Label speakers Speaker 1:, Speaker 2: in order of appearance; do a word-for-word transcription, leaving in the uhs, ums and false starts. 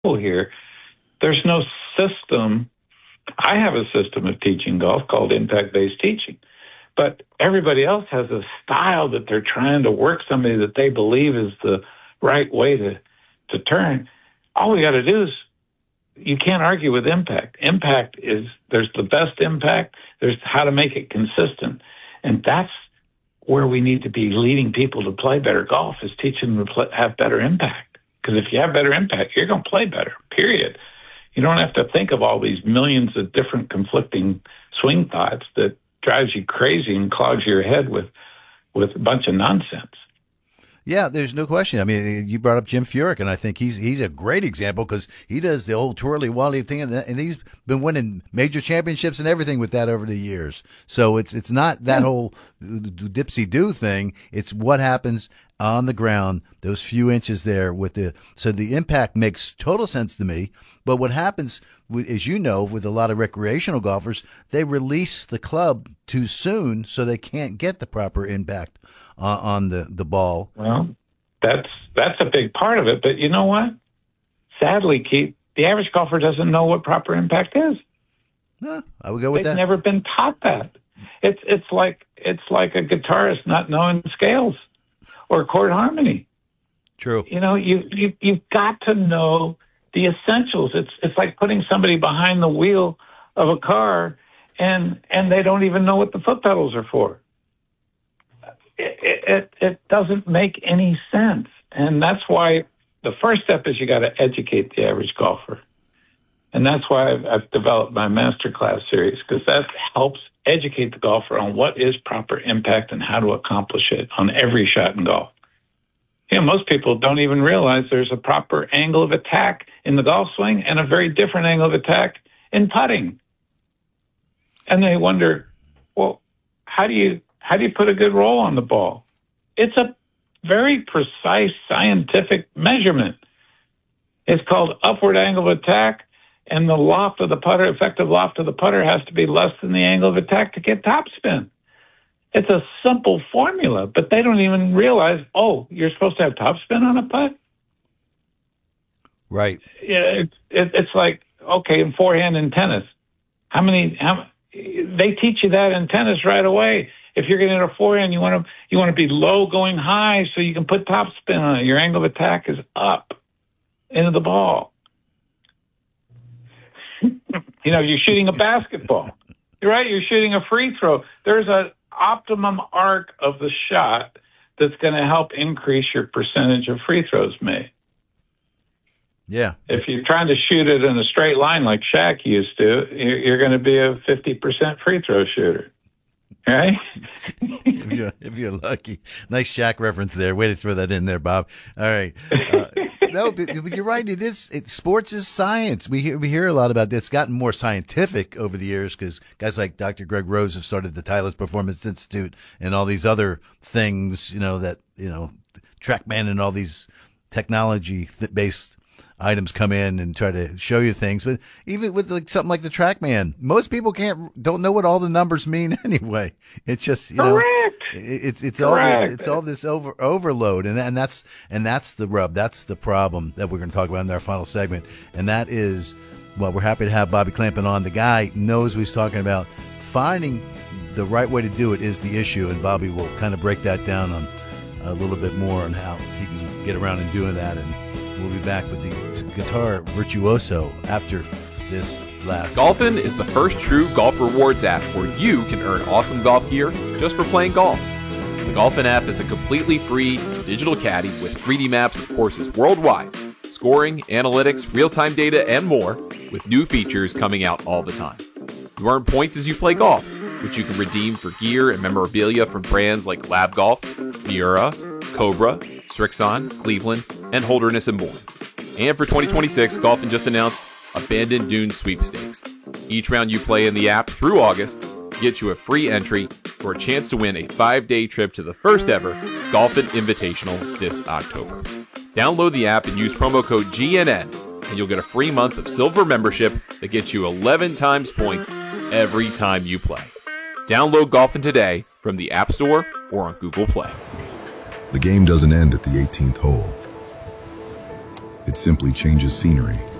Speaker 1: here. There's no system. I have a system of teaching golf called impact-based teaching, but everybody else has a style that they're trying to work somebody that they believe is the right way to, to turn. All we got to do is, you can't argue with impact. Impact is, there's the best impact, there's how to make it consistent. And that's where we need to be leading people to play better golf, is teaching them to play, have better impact. Because if you have better impact, you're going to play better, period. You don't have to think of all these millions of different conflicting swing thoughts that drives you crazy and clogs your head with, with a bunch of nonsense.
Speaker 2: Yeah, there's no question. I mean, you brought up Jim Furyk, and I think he's he's a great example because he does the old twirly wally thing, and, and he's been winning major championships and everything with that over the years. So it's it's not that whole dipsy do thing. It's what happens on the ground, those few inches there with the so the impact makes total sense to me. But what happens, as you know, with a lot of recreational golfers, they release the club too soon, so they can't get the proper impact uh, on the, the ball.
Speaker 1: Well, that's that's a big part of it. But you know what? Sadly, Keith, the average golfer doesn't know what proper impact is.
Speaker 2: No, I would go with
Speaker 1: They've
Speaker 2: that.
Speaker 1: Never been taught that. It's it's like it's like a guitarist not knowing scales or chord harmony.
Speaker 2: True.
Speaker 1: You know, you you you've got to know the essentials. It's it's like putting somebody behind the wheel of a car, and and they don't even know what the foot pedals are for. It it, it doesn't make any sense, and that's why the first step is you got to educate the average golfer, and that's why I've, I've developed my masterclass series, because that helps educate the golfer on what is proper impact and how to accomplish it on every shot in golf. You know, most people don't even realize there's a proper angle of attack in the golf swing and a very different angle of attack in putting. And they wonder, well, how do you how do you put a good roll on the ball? It's a very precise scientific measurement. It's called upward angle of attack, and the loft of the putter, effective loft of the putter, has to be less than the angle of attack to get topspin. It's a simple formula, but they don't even realize, oh, you're supposed to have topspin on a putt?
Speaker 2: Right.
Speaker 1: Yeah, it's it, it's like, okay, in forehand in tennis, how many, how, they teach you that in tennis right away. If you're getting a forehand, you want to you want to be low going high so you can put topspin on it. Your angle of attack is up into the ball. You know, you're shooting a basketball, right? You're shooting a free throw. There's an optimum arc of the shot that's going to help increase your percentage of free throws made.
Speaker 2: Yeah.
Speaker 1: If you're trying to shoot it in a straight line like Shaq used to, you're going to be a fifty percent free throw shooter. Right?
Speaker 2: if, you're, if you're lucky. Nice Shaq reference there. Way to throw that in there, Bob. All right. Uh, no, but you're right. It is. It, sports is science. We hear we hear a lot about this. It's gotten more scientific over the years because guys like Doctor Greg Rose have started the Titleist Performance Institute and all these other things. You know that you know TrackMan and all these technology based items come in and try to show you things. But even with like something like the TrackMan, most people can't don't know what all the numbers mean anyway. It's just you know.
Speaker 1: Correct.
Speaker 2: It's it's
Speaker 1: Correct.
Speaker 2: all the, it's all this over overload, and and that's and that's the rub. That's the problem that we're going to talk about in our final segment, and that is, well, we're happy to have Bobby Clampett on. The guy knows what he's talking about. Finding the right way to do it is the issue, and Bobby will kind of break that down on a little bit more on how he can get around and doing that. And we'll be back with the guitar virtuoso after this. Last.
Speaker 3: Golfin is the first true golf rewards app where you can earn awesome golf gear just for playing golf. The Golfin app is a completely free digital caddy with three D maps of courses worldwide, scoring, analytics, real-time data, and more, with new features coming out all the time. You earn points as you play golf, which you can redeem for gear and memorabilia from brands like Lab Golf, Miura, Cobra, Srixon, Cleveland, and Holderness and Bourne. And for twenty twenty-six, Golfin just announced Abandoned Dunes Sweepstakes. Each round you play in the app through August gets you a free entry for a chance to win a five-day trip to the first ever Golfin Invitational this October. Download the app and use promo code G N N, and you'll get a free month of silver membership that gets you eleven times points every time you play. Download Golfin today from the App Store or on Google Play.
Speaker 4: The game doesn't end at the eighteenth hole. It simply changes scenery,